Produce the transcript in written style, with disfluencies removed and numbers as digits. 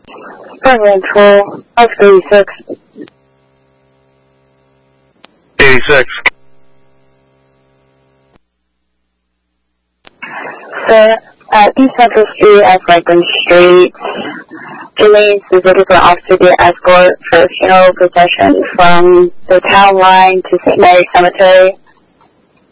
Control, of 86. 86. Sir, at East Central Street at Franklin Street, Jillian is looking for an officer to escort for funeral procession from the town line to St. Mary's Cemetery.